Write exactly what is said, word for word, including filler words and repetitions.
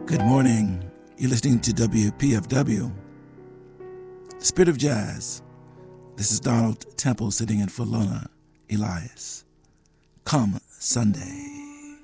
Good morning. You're listening to W P F W, the Spirit of Jazz. This is Donald Temple sitting in for Lona Elias. Come Sunday.